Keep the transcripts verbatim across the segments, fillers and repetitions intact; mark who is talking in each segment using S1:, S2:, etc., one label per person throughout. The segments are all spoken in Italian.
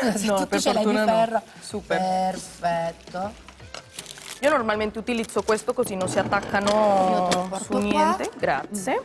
S1: Se
S2: No,
S1: tu
S2: per
S1: ce l'hai di
S2: fortuna no.
S1: ferro.
S2: Super.
S1: Perfetto.
S2: Io normalmente utilizzo questo così non si
S1: Io te lo
S2: attaccano
S1: porto
S2: su
S1: qua.
S2: niente. Grazie.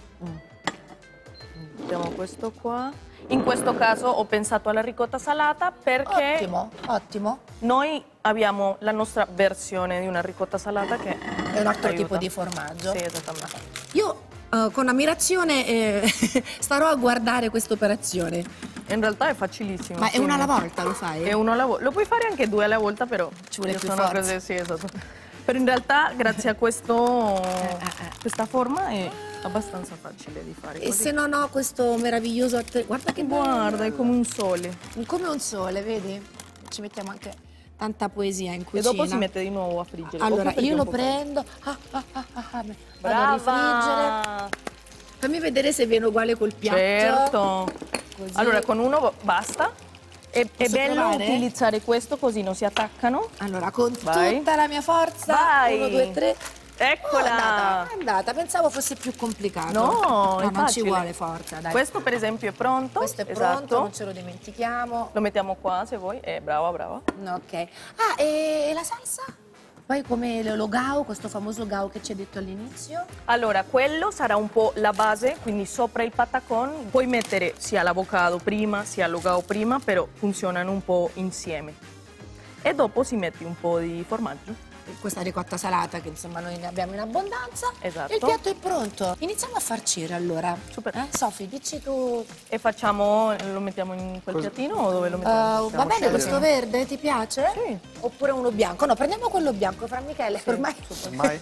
S2: Mettiamo questo qua. In questo caso ho pensato alla ricotta salata perché
S1: Ottimo, ottimo.
S2: noi abbiamo la nostra versione di una ricotta salata che
S1: È un altro
S2: aiuta.
S1: tipo di formaggio.
S2: Sì, esattamente.
S1: Io eh, con ammirazione eh, starò a guardare questa operazione.
S2: In realtà è facilissimo.
S1: Ma è una alla
S2: quindi-
S1: volta, lo fai?
S2: È uno alla volta. Lo puoi fare anche due alla volta, però
S1: Ci vuole
S2: io
S1: più
S2: sono
S1: forza.
S2: così, sì, esatto. Però in realtà, grazie a questo,
S1: eh, eh.
S2: questa forma è abbastanza facile di fare.
S1: E
S2: così.
S1: se non ho questo meraviglioso... atte- Guarda che
S2: Guarda,
S1: bello.
S2: è come un sole.
S1: Come un sole, vedi? Ci mettiamo anche tanta poesia in
S2: E
S1: cucina.
S2: dopo si mette di nuovo a friggere.
S1: Allora,
S2: Ovvio perché
S1: io
S2: è
S1: lo
S2: un po' caldo.
S1: prendo, ah, ah, ah, ah, ah, vado a rifriggere.
S2: Brava!
S1: Fammi vedere se viene uguale col piatto.
S2: Certo.
S1: Così.
S2: Allora, con uno basta. È, è
S1: Posso
S2: bello
S1: provare?
S2: utilizzare questo così non si attaccano.
S1: Allora, con
S2: Vai.
S1: tutta la mia forza,
S2: Vai.
S1: uno, due, tre.
S2: Eccola!
S1: Oh, è andata, è andata, pensavo fosse più complicato.
S2: No, è
S1: non ci
S2: facile.
S1: vuole forza, dai.
S2: Questo per esempio è pronto.
S1: Questo è pronto,
S2: Esatto.
S1: non ce lo dimentichiamo.
S2: Lo mettiamo qua se vuoi. Eh, brava, brava.
S1: Ok. Ah, e la salsa? Poi come lo gao, questo famoso gao che ci hai detto all'inizio?
S2: Allora, quello sarà un po' la base, quindi sopra il patacon puoi mettere sia l'avocado prima, sia l'ogao prima, però funzionano un po' insieme. E dopo si mette un po' di formaggio.
S1: Questa ricotta salata che insomma noi ne abbiamo in abbondanza.
S2: Esatto.
S1: E il piatto è pronto. Iniziamo a farcire allora.
S2: Super.
S1: Eh, Sofì, dici tu.
S2: E facciamo, lo mettiamo in quel
S3: Cosa-
S2: piattino o dove lo
S1: Uh,
S2: mettiamo?
S1: va bene questo verde, ti piace?
S2: Sì.
S1: Oppure uno bianco? No, prendiamo quello bianco, Fra Michele, ormai.
S3: Ormai.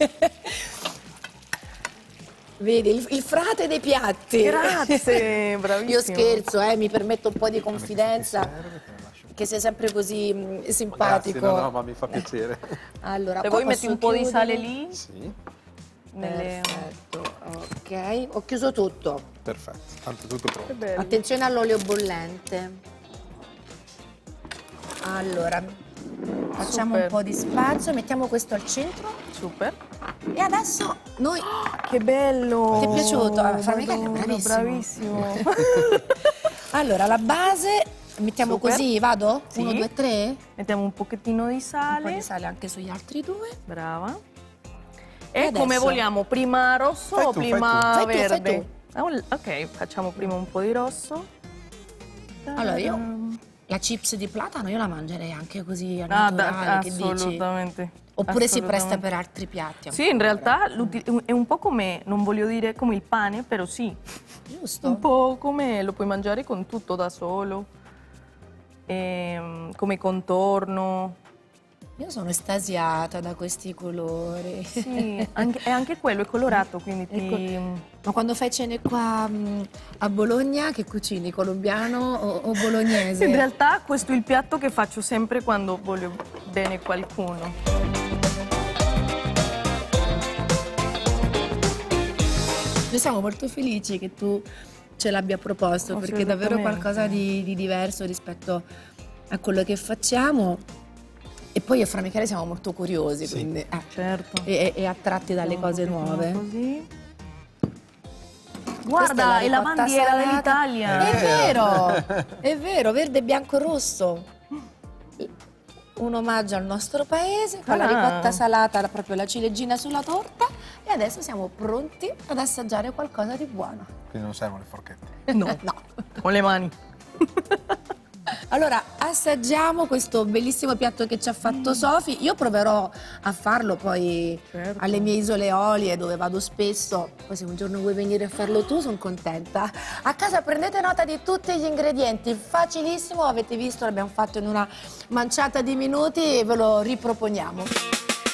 S1: Vedi, il, il frate dei piatti.
S2: Grazie, bravissimo.
S1: Io scherzo, eh, mi permetto un po' di confidenza. Che sei sempre così mh, simpatico.
S3: Grazie, no, no, ma mi fa piacere.
S1: Allora,
S2: Se
S1: poi
S2: vuoi metti
S1: posso
S2: un po' di sale
S1: chiudere?
S2: lì.
S3: Sì,
S2: Nelle...
S1: Perfetto, ok. Ho chiuso tutto.
S3: perfetto. Tanto tutto
S2: Che
S3: pronto.
S2: bello.
S1: Attenzione all'olio bollente. Allora, facciamo
S2: Super.
S1: un po' di spazio, mettiamo questo al centro
S2: Super.
S1: e adesso noi...
S2: Che bello.
S1: Ti è piaciuto? Ah, Fra Michele è
S2: Madonna,
S1: bravissimo.
S2: bravissimo.
S1: Allora, la base, mettiamo
S2: Super.
S1: così, vado?
S2: Sì.
S1: Uno, due, tre.
S2: Mettiamo un pochettino di
S1: Un po'
S2: sale.
S1: di sale anche sugli altri due.
S2: Brava.
S1: E
S2: E come
S1: adesso?
S2: vogliamo? Prima rosso
S3: Fai
S2: o
S3: tu, fai
S2: prima
S1: tu. Fai tu, fai
S2: verde?
S1: tu.
S2: Ah, un- Ok, facciamo prima un po' di rosso.
S1: Allora, io la chips di platano io la mangerei anche così al
S2: Ah,
S1: naturale,
S2: da-
S1: che dici?
S2: assolutamente.
S1: Oppure si presta
S2: Assolutamente.
S1: per altri piatti.
S2: Sì, in realtà l'uti- è un po' come, non voglio dire come il pane, però sì.
S1: Giusto?
S2: Un po' come lo puoi mangiare con tutto da solo, Ehm, come contorno.
S1: Io sono estasiata da questi colori.
S2: Sì, anche, e anche quello è colorato, quindi ti...
S1: Ma quando fai cene qua mh, a Bologna, che cucini? Colombiano o, o bolognese?
S2: In realtà questo è il piatto che faccio sempre quando voglio bene qualcuno.
S1: Noi siamo molto felici che tu ce l'abbia proposto, perché è davvero
S2: Assolutamente.
S1: qualcosa di, di diverso rispetto a quello che facciamo. E poi io e Fra Michele siamo molto curiosi,
S3: Sì.
S1: quindi, eh,
S2: Certo.
S1: e, e attratti dalle
S2: Un
S1: cose
S2: pochettino
S1: nuove.
S2: Così.
S1: Questa
S2: Guarda, è la
S1: ricotta
S2: bandiera
S1: salata.
S2: dell'Italia.
S1: È vero, è vero, verde, bianco, rosso. Un omaggio al nostro paese, con la
S2: Ah.
S1: ricotta salata, proprio la ciliegina sulla torta. E adesso siamo pronti ad assaggiare qualcosa di buono.
S3: Quindi non servono le forchette.
S2: No,
S1: No.
S2: con le mani.
S1: Allora, assaggiamo questo bellissimo piatto che ci ha fatto Sofi. Io proverò a farlo poi
S2: Certo.
S1: alle mie isole Eolie, dove vado spesso. Poi se un giorno vuoi venire a farlo tu, sono contenta. A casa prendete nota di tutti gli ingredienti, facilissimo, avete visto, l'abbiamo fatto in una manciata di minuti e ve lo riproponiamo.